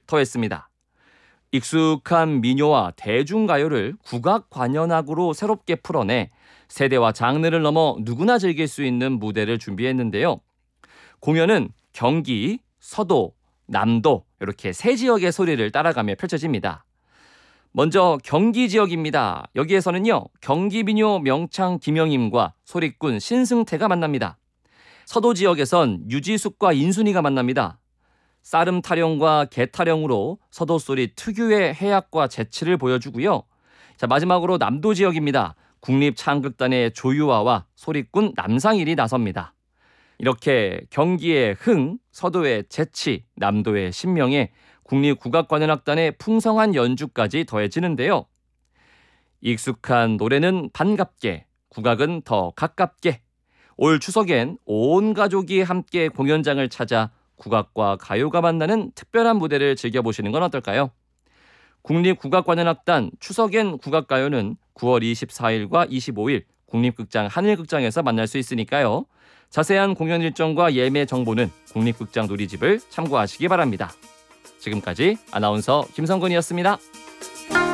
더했습니다. 익숙한 민요와 대중가요를 국악관현악으로 새롭게 풀어내 세대와 장르를 넘어 누구나 즐길 수 있는 무대를 준비했는데요. 공연은 경기, 서도, 남도 이렇게 세 지역의 소리를 따라가며 펼쳐집니다. 먼저 경기 지역입니다. 여기에서는요, 경기민요 명창 김영임과 소리꾼 신승태가 만납니다. 서도 지역에선 유지숙과 인순이가 만납니다. 쌀음 타령과 개 타령으로 서도 소리 특유의 해악과 재치를 보여주고요. 자, 마지막으로 남도 지역입니다. 국립창극단의 조유아와 소리꾼 남상일이 나섭니다. 이렇게 경기의 흥, 서도의 재치, 남도의 신명에 국립국악관현악단의 풍성한 연주까지 더해지는데요. 익숙한 노래는 반갑게, 국악은 더 가깝게. 올 추석엔 온 가족이 함께 공연장을 찾아 국악과 가요가 만나는 특별한 무대를 즐겨보시는 건 어떨까요? 국립국악관현악단 추석엔 국악가요는 9월 24일과 25일 국립극장 하늘극장에서 만날 수 있으니까요. 자세한 공연 일정과 예매 정보는 국립극장 누리집을 참고하시기 바랍니다. 지금까지 아나운서 김성근이었습니다.